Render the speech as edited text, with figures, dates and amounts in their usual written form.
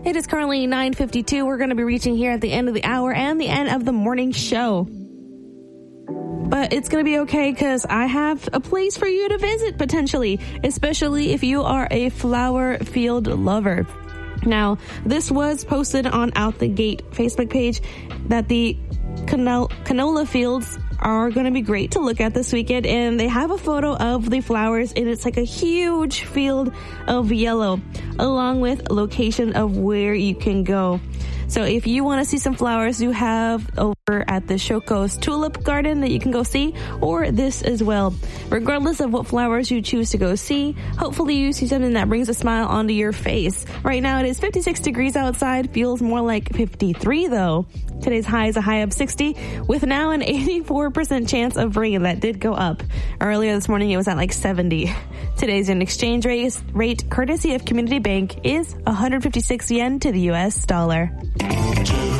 It is currently 9:52. We're going to be reaching here at the end of the hour and the end of the morning show. But it's going to be okay because I have a place for you to visit potentially, especially if you are a flower field lover. Now, this was posted on Out the Gate Facebook page that the canola fields are going to be great to look at this weekend, and they have a photo of the flowers, and it's like a huge field of yellow along with location of where you can go. So if you want to see some flowers, you have over at the Shoko's Tulip Garden that you can go see, or this as well. Regardless of what flowers you choose to go see, hopefully you see something that brings a smile onto your face. Right now it is 56 degrees outside, feels more like 53 though. Today's high is a high of 60 with now an 84% chance of rain. That did go up. Earlier this morning it was at like 70. Today's exchange rate courtesy of Community Bank is 156 yen to the US dollar.